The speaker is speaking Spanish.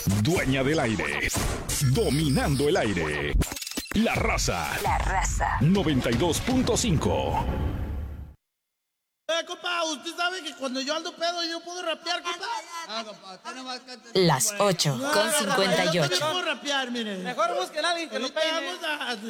Dueña del aire. Dominando el aire. La Raza. 92.5. Compa, usted sabe que cuando yo ando pedo yo puedo rapear, compa. Compa, usted nomás canta. Las 8:58. Yo puedo rapear, mire. Mejor busquen a alguien que lo Ahorita peine. vamos a